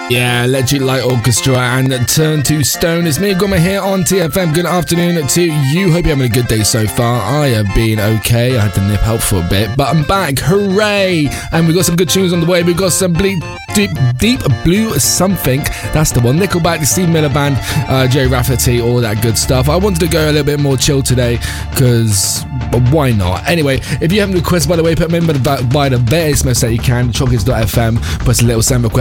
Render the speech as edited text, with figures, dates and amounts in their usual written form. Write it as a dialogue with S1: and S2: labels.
S1: Yeah, Electric Light Orchestra and Turn to Stone. It's me, Goma, here on TFM. Good afternoon to you. Hope you're having a good day so far. I have been okay. I had to nip out for a bit, but I'm back. Hooray! And we've got some good tunes on the way. We've got some Deep Blue Something. That's the one. Nickelback, the Steve Miller Band, Jay Rafferty, all that good stuff. I wanted to go a little bit more chill today because why not? Anyway, if you have any requests, by the way, put them in by the various methods that you can. Chocolates.fm. Put a little sound request